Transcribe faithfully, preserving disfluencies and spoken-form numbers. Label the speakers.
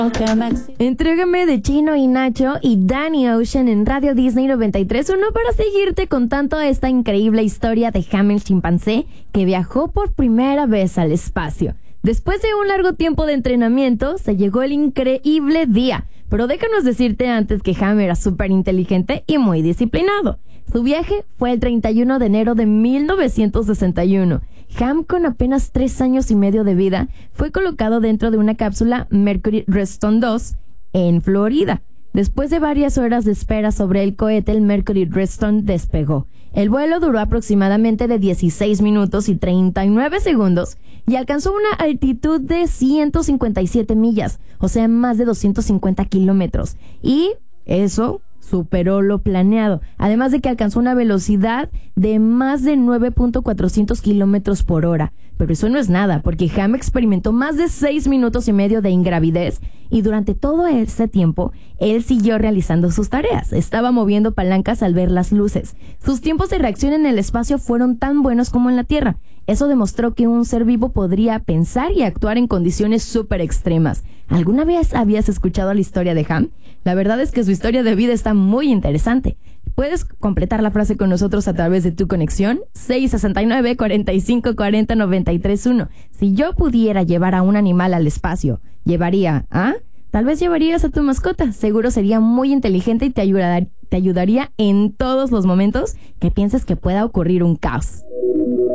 Speaker 1: Entrégame de Chino y Nacho y Danny Ocean en Radio Disney noventa y tres punto uno para seguirte contando esta increíble historia de Ham el chimpancé que viajó por primera vez al espacio. Después de un largo tiempo de entrenamiento, se llegó el increíble día. Pero déjanos decirte antes que Ham era súper inteligente y muy disciplinado. Su viaje fue el treinta y uno de enero de mil novecientos sesenta y uno. Ham, con apenas tres años y medio de vida, fue colocado dentro de una cápsula Mercury Redstone dos en Florida. Después de varias horas de espera sobre el cohete, el Mercury Redstone despegó. El vuelo duró aproximadamente de dieciséis minutos y treinta y nueve segundos y alcanzó una altitud de ciento cincuenta y siete millas, o sea, más de doscientos cincuenta kilómetros. Y eso superó lo planeado, además de que alcanzó una velocidad de más de nueve mil cuatrocientos kilómetros por hora. Pero eso no es nada, porque Ham experimentó más de seis minutos y medio de ingravidez y durante todo ese tiempo, él siguió realizando sus tareas. Estaba moviendo palancas al ver las luces. Sus tiempos de reacción en el espacio fueron tan buenos como en la Tierra. Eso demostró que un ser vivo podría pensar y actuar en condiciones súper extremas. ¿Alguna vez habías escuchado la historia de Ham? La verdad es que su historia de vida está muy interesante. Puedes completar la frase con nosotros a través de tu conexión seis seis nueve, cuatro cinco cuatro cero, nueve tres uno. Si yo pudiera llevar a un animal al espacio, ¿llevaría a? Tal vez llevarías a tu mascota. Seguro sería muy inteligente y te ayudaría, te ayudaría en todos los momentos que pienses que pueda ocurrir un caos.